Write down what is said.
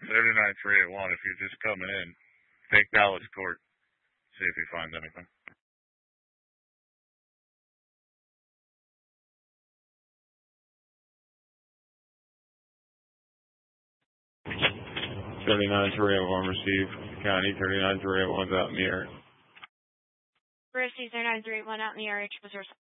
39381, if you're just coming in, take Dallas Court. See if he finds anything. (39-301) received. County 39-301's out in the air. Receive 39-381 out in the area.